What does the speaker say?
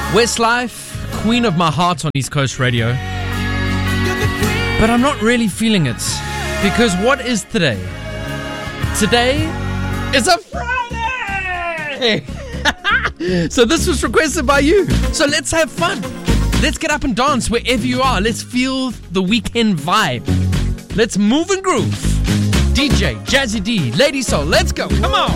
Westlife, queen of my heart on East Coast Radio. But I'm not really feeling it. Because what is today? Today is a Friday! So this was requested by you. So let's have fun. Let's get up and dance wherever you are. Let's feel the weekend vibe. Let's move and groove. DJ, Jazzy D, Lady Soul, let's go. Come on.